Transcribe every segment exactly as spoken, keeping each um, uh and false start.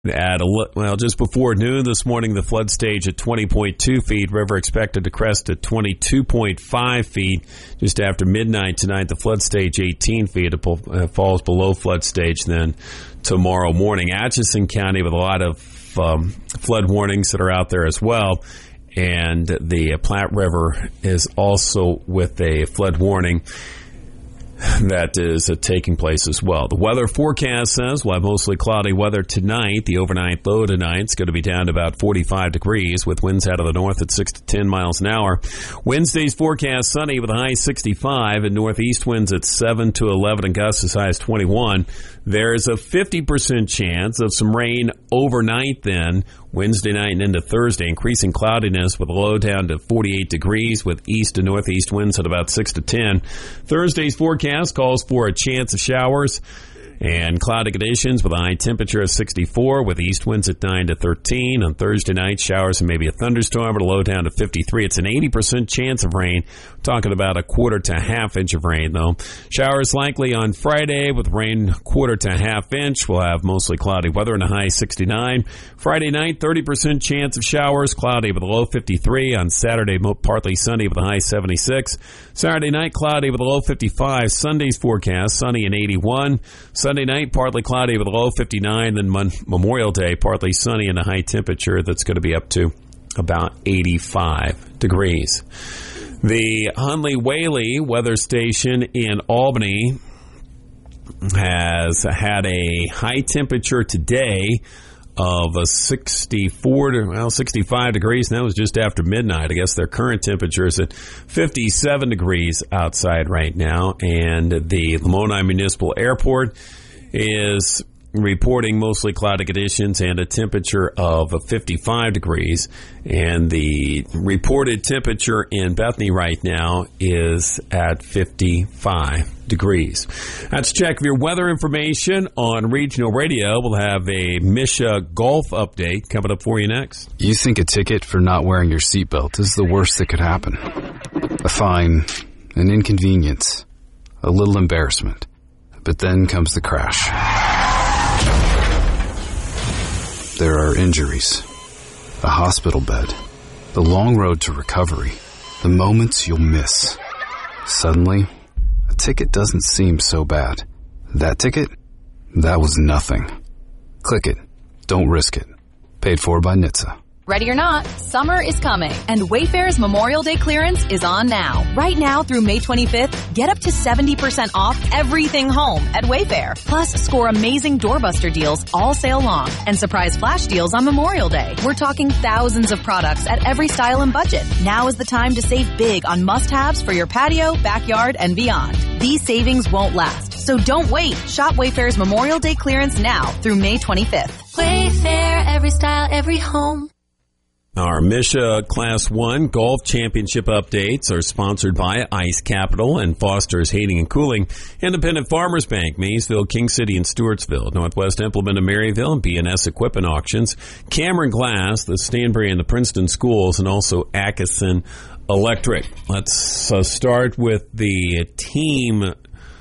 At a, well, just before noon this morning, the flood stage at twenty point two feet. River expected to crest at twenty-two point five feet. Just after midnight tonight, the flood stage eighteen feet. It falls below flood stage then tomorrow morning. Atchison County with a lot of um, flood warnings that are out there as well. And the Platte River is also with a flood warning that is uh, taking place as well. The weather forecast says we'll have mostly cloudy weather tonight. The overnight low tonight is going to be down to about forty-five degrees with winds out of the north at six to ten miles an hour. Wednesday's forecast sunny with a high sixty-five and northeast winds at seven to eleven and gusts as high as twenty-one. There's a fifty percent chance of some rain overnight then, Wednesday night and into Thursday. Increasing cloudiness with a low down to forty-eight degrees with east to northeast winds at about six to ten. Thursday's forecast calls for a chance of showers and cloudy conditions with a high temperature of sixty-four with east winds at nine to thirteen. On Thursday night, showers and maybe a thunderstorm at a low down to fifty-three. It's an eighty percent chance of rain. We're talking about a quarter to half inch of rain, though. Showers likely on Friday with rain quarter to half inch. We'll have mostly cloudy weather and a high sixty-nine. Friday night, thirty percent chance of showers, cloudy with a low fifty-three. On Saturday, partly sunny with a high seventy-six. Saturday night, cloudy with a low fifty-five. Sunday's forecast, sunny and eighty-one. Sunday night, partly cloudy with a low fifty-nine. Then Mon- Memorial Day, partly sunny and a high temperature that's going to be up to about eighty-five degrees. The Hunley Whaley weather station in Albany has had a high temperature today of a sixty-four to, well, sixty-five degrees, and that was just after midnight. I guess their current temperature is at fifty-seven degrees outside right now, and the Lamoni Municipal Airport is reporting mostly cloudy conditions and a temperature of fifty-five degrees. And the reported temperature in Bethany right now is at fifty-five degrees. Let's check your weather information on regional radio. We'll have a Misha golf update coming up for you next. You think a ticket for not wearing your seatbelt is the worst that could happen. A fine, an inconvenience, a little embarrassment. But then comes the crash. There are injuries, a hospital bed, the long road to recovery, the moments you'll miss. Suddenly, a ticket doesn't seem so bad. That ticket? That was nothing. Click it. Don't risk it. Paid for by N H T S A. Ready or not, summer is coming, and Wayfair's Memorial Day clearance is on now. Right now through May twenty-fifth, get up to seventy percent off everything home at Wayfair. Plus, score amazing doorbuster deals all sale long and surprise flash deals on Memorial Day. We're talking thousands of products at every style and budget. Now is the time to save big on must-haves for your patio, backyard, and beyond. These savings won't last, so don't wait. Shop Wayfair's Memorial Day clearance now through May twenty-fifth. Wayfair, every style, every home. Our Misha Class one Golf Championship updates are sponsored by Ice Capital and Foster's Heating and Cooling, Independent Farmers Bank, Maysville, King City, and Stewartsville, Northwest Implement of Maryville, and B and S Equipment Auctions, Cameron Glass, the Stanbury and the Princeton Schools, and also Atchison Electric. Let's uh, start with the team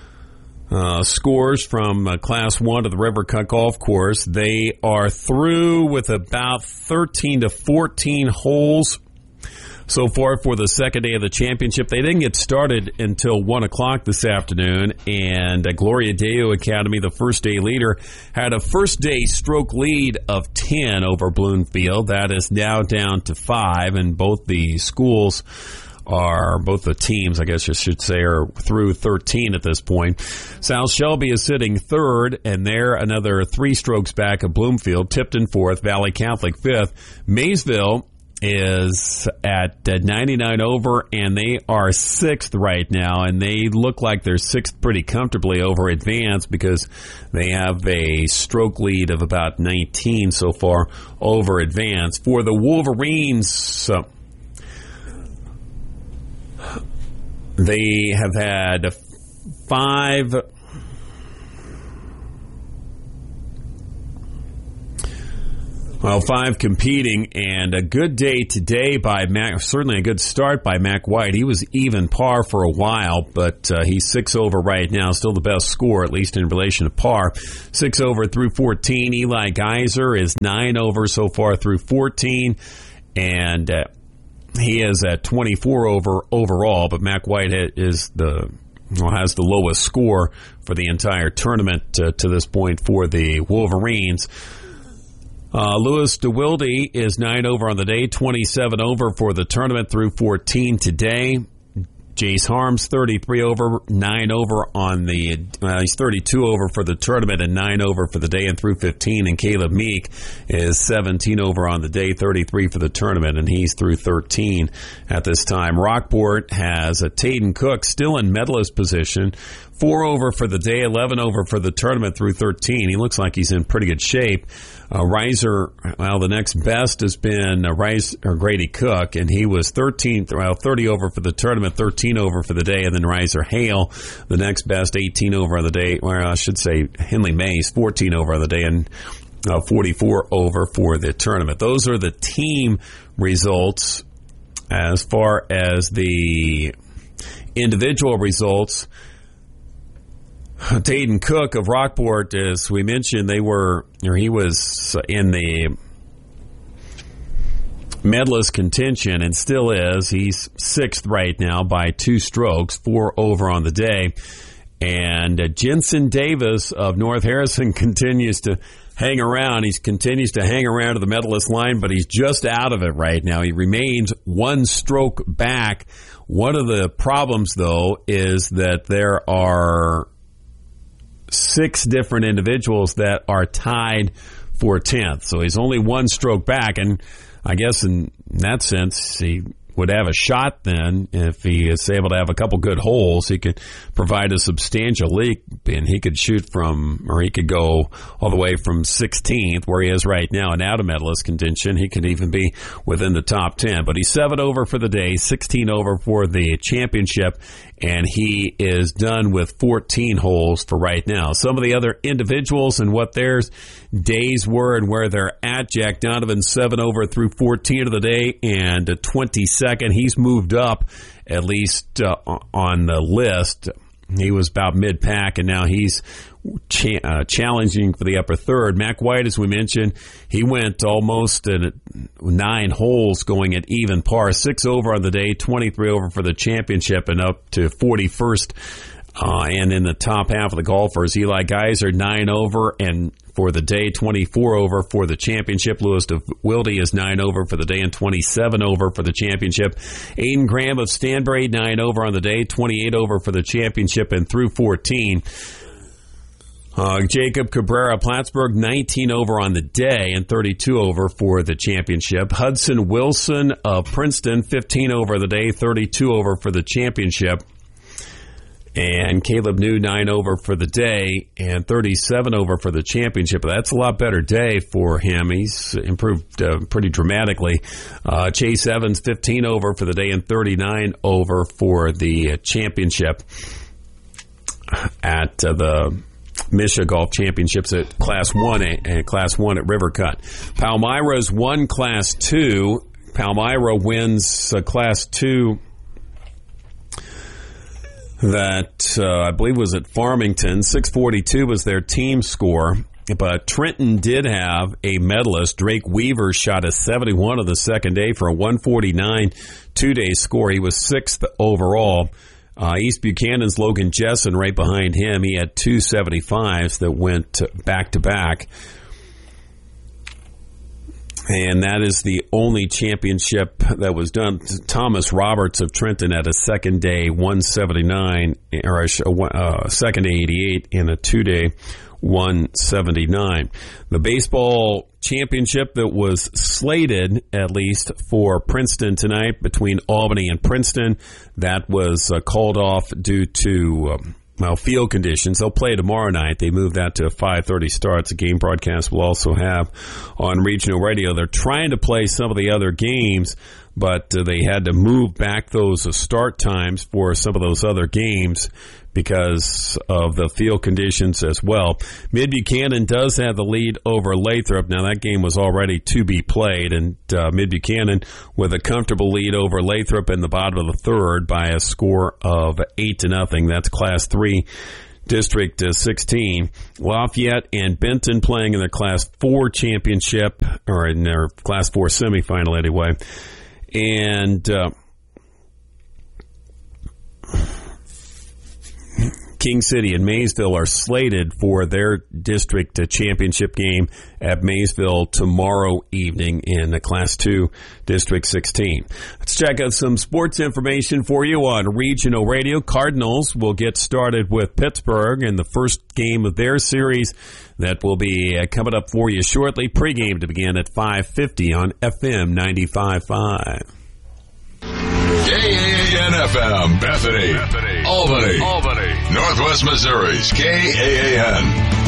Uh, scores from uh, Class one of the River Cut Golf Course. They are through with about thirteen to fourteen holes so far for the second day of the championship. They didn't get started until one o'clock this afternoon, and uh, Gloria Deo Academy, the first day leader, had a first day stroke lead of ten over Bloomfield. That is now down to five, and both the schools are, both the teams, I guess you should say, are through thirteen at this point. South Shelby is sitting third, and they're another three strokes back of Bloomfield. Tipton fourth, Valley Catholic fifth. Maysville is at ninety-nine over, and they are sixth right now, and they look like they're sixth pretty comfortably over Advance because they have a stroke lead of about nineteen so far over Advance. For the Wolverines, uh, they have had five Well, five competing, and a good day today by Mac, certainly a good start by Mac White. He was even par for a while, but uh, he's six over right now, still the best score, at least in relation to par. Six over through fourteen. Eli Geiser is nine over so far through fourteen, and uh, he is at twenty-four over overall, but Mac White is the well, has the lowest score for the entire tournament uh, to this point for the Wolverines. Uh, Louis DeWilde is nine over on the day, twenty-seven over for the tournament through fourteen today. Jace Harms, thirty-three over, nine over on the, uh, he's thirty-two over for the tournament and nine over for the day and through fifteen. And Caleb Meek is seventeen over on the day, thirty-three for the tournament, and he's through thirteen at this time. Rockport has a Taden Cook still in medalist position, four over for the day, eleven over for the tournament through thirteen. He looks like he's in pretty good shape. Uh, Riser, well, the next best has been uh, Rice, or Grady Cook, and he was thirteenth, well, thirty over for the tournament, thirteen over for the day, and then Riser Hale, the next best, eighteen over on the day, well, I should say Henley Mays, fourteen over on the day, and uh, forty-four over for the tournament. Those are the team results. As far as the individual results, Taden Cook of Rockport, as we mentioned, they were, or he was in the medalist contention and still is. He's sixth right now by two strokes, four over on the day. And uh, Jensen Davis of North Harrison continues to hang around. He continues to hang around to the medalist line, but he's just out of it right now. He remains one stroke back. One of the problems, though, is that there are six different individuals that are tied for tenth. So he's only one stroke back, and I guess in that sense, he would have a shot then if he is able to have a couple good holes. He could provide a substantial lead, and he could shoot from, or he could go all the way from sixteenth, where he is right now, and out of medalist contention. He could even be within the top ten. But he's seven over for the day, sixteen over for the championship, and he is done with fourteen holes for right now. Some of the other individuals and what their days were and where they're at. Jack Donovan, seven over through fourteen of the day, and twenty-second. He's moved up, at least uh, on the list. He was about mid-pack, and now he's cha- uh, challenging for the upper third. Mac White, as we mentioned, he went almost at nine holes going at even par. Six over on the day, twenty-three over for the championship, and up to forty-first. Uh, and in the top half of the golfers, Eli Geiser, nine over, and for the day, twenty-four over for the championship. Louis DeWilde is nine over for the day and twenty-seven over for the championship. Aiden Graham of Stanbury, nine over on the day, twenty-eight over for the championship and through fourteen. Uh, Jacob Cabrera Plattsburgh, nineteen over on the day and thirty-two over for the championship. Hudson Wilson of Princeton, fifteen over the day, thirty-two over for the championship. And Caleb New, nine over for the day and thirty-seven over for the championship. That's a lot better day for him. He's improved uh, pretty dramatically. Uh, Chase Evans, fifteen over for the day and thirty-nine over for the championship at uh, the Misha Golf Championships at Class one and Class one at River Cut. Palmyra's won Class two. Palmyra wins uh, Class two. That, uh, I believe, was at Farmington. six forty-two was their team score. But Trenton did have a medalist. Drake Weaver shot a seventy-one on the second day for a one forty-nine two-day score. He was sixth overall. Uh, East Buchanan's Logan Jessen right behind him. He had two seventy-fives that went back-to-back. And that is the only championship that was done. Thomas Roberts of Trenton had a second day one seventy-nine, or a uh, second day eighty-eight, and a two-day one seventy-nine. The baseball championship that was slated, at least, for Princeton tonight between Albany and Princeton, that was uh, called off due to Um, Well, field conditions. They'll play tomorrow night. They moved that to a five thirty start. The game broadcast will also have on regional radio. They're trying to play some of the other games, but uh, they had to move back those uh, start times for some of those other games because of the field conditions as well. Mid-Buchanan does have the lead over Lathrop. Now, that game was already to be played, and uh, Mid-Buchanan with a comfortable lead over Lathrop in the bottom of the third by a score of eight to nothing. That's Class three, District sixteen. Lafayette and Benton playing in their Class four championship, or in their Class four semifinal anyway. And uh, King City and Maysville are slated for their district championship game at Maysville tomorrow evening in the Class two District sixteen. Let's check out some sports information for you on Regional Radio. Cardinals will get started with Pittsburgh in the first game of their series. That will be coming up for you shortly. Pre-game to begin at five fifty on F M ninety-five point five. K A A N F M, Bethany, Bethany, Albany, Albany, Northwest Missouri's K A A N.